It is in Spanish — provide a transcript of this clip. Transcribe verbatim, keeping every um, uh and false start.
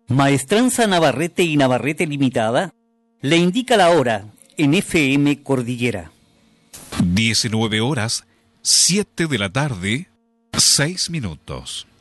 Maestranza Navarrete y Navarrete Limitada le indica la hora en F M Cordillera. diecinueve horas, siete de la tarde, seis minutos.